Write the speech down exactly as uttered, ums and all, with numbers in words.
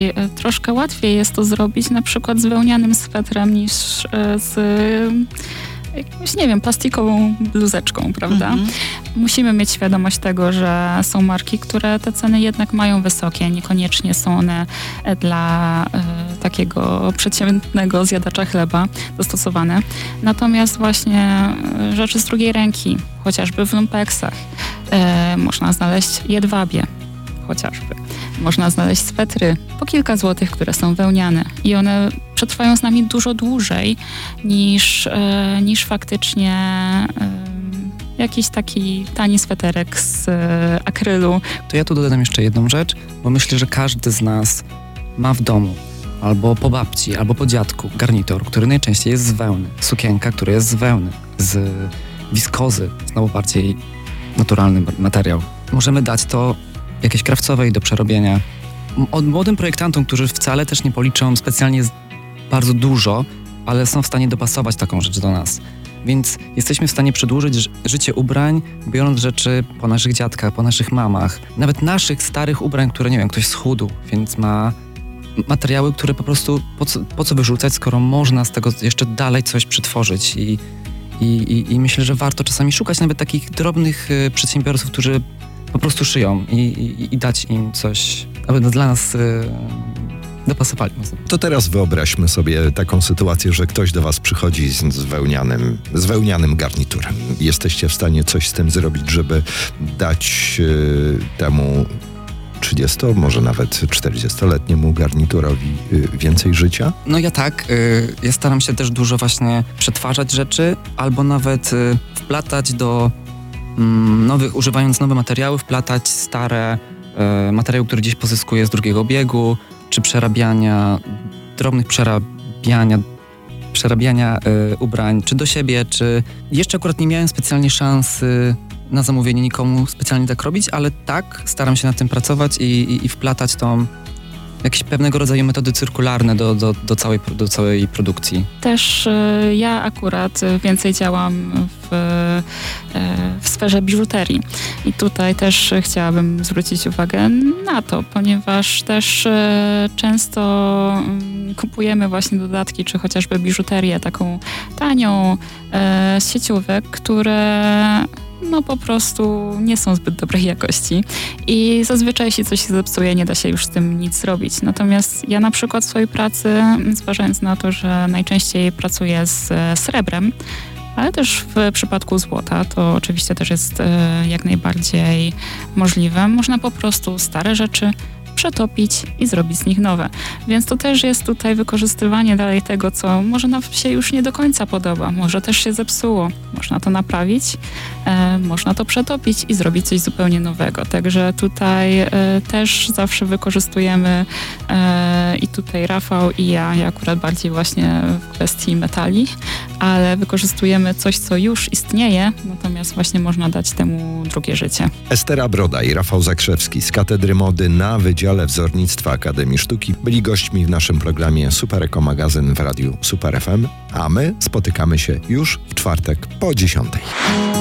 E, Troszkę łatwiej jest to zrobić na przykład z wełnianym swetrem niż e, z e, jakąś, nie wiem, plastikową bluzeczką, prawda? Mhm. Musimy mieć świadomość tego, że są marki, które te ceny jednak mają wysokie. Niekoniecznie są one dla e, takiego przeciętnego zjadacza chleba dostosowane. Natomiast właśnie e, rzeczy z drugiej ręki, chociażby w lumpeksach, e, można znaleźć jedwabie, chociażby. Można znaleźć swetry po kilka złotych, które są wełniane i one przetrwają z nami dużo dłużej niż, e, niż faktycznie e, jakiś taki tani sweterek z e, akrylu. To ja tu dodam jeszcze jedną rzecz, bo myślę, że każdy z nas ma w domu albo po babci, albo po dziadku garnitur, który najczęściej jest z wełny. Sukienka, która jest z wełny, z wiskozy, znowu bardziej naturalny materiał. Możemy dać to jakiejś krawcowej do przerobienia. Od młodym projektantom, którzy wcale też nie policzą specjalnie bardzo dużo, ale są w stanie dopasować taką rzecz do nas. Więc jesteśmy w stanie przedłużyć ży- życie ubrań, biorąc rzeczy po naszych dziadkach, po naszych mamach. Nawet naszych starych ubrań, które, nie wiem, ktoś schudł, więc ma materiały, które po prostu po co, po co wyrzucać, skoro można z tego jeszcze dalej coś przetworzyć. I, i, i, i myślę, że warto czasami szukać nawet takich drobnych y, przedsiębiorców, którzy po prostu szyją i, i, i dać im coś, aby dla nas y, dopasowali. To teraz wyobraźmy sobie taką sytuację, że ktoś do was przychodzi z, z, wełnianym, z wełnianym garniturem. Jesteście w stanie coś z tym zrobić, żeby dać y, temu trzydziesto, może nawet czterdziestoletniemu garniturowi y, więcej życia? No ja tak, y, ja staram się też dużo właśnie przetwarzać rzeczy, albo nawet y, wplatać do mm, nowych, używając nowe materiały, wplatać stare y, materiały, które gdzieś pozyskuję z drugiego biegu, czy przerabiania, drobnych przerabiania, przerabiania y, ubrań, czy do siebie, czy... Jeszcze akurat nie miałem specjalnie szansy na zamówienie nikomu specjalnie tak robić, ale tak, staram się nad tym pracować i, i, i wplatać tą jakieś pewnego rodzaju metody cyrkularne do, do, do, całej, do całej produkcji. Też y, ja akurat więcej działam w, y, w sferze biżuterii i tutaj też chciałabym zwrócić uwagę na to, ponieważ też y, często y, kupujemy właśnie dodatki, czy chociażby biżuterię taką tanią y, z sieciówek, które no po prostu nie są zbyt dobrej jakości i zazwyczaj jeśli coś się zepsuje, nie da się już z tym nic zrobić. Natomiast ja na przykład w swojej pracy, zważając na to, że najczęściej pracuję z srebrem, ale też w przypadku złota, to oczywiście też jest e, jak najbardziej możliwe. Można po prostu stare rzeczy przetopić i zrobić z nich nowe. Więc to też jest tutaj wykorzystywanie dalej tego, co może nam się już nie do końca podoba. Może też się zepsuło. Można to naprawić, e, można to przetopić i zrobić coś zupełnie nowego. Także tutaj e, też zawsze wykorzystujemy e, i tutaj Rafał i ja, ja akurat bardziej właśnie w kwestii metali, ale wykorzystujemy coś, co już istnieje, natomiast właśnie można dać temu drugie życie. Estera Broda i Rafał Zakrzewski z Katedry Mody na Wydziale Wzornictwa Akademii Sztuki byli gośćmi w naszym programie Super Eko Magazyn w radiu Super F M, a my spotykamy się już w czwartek po dziesiątej.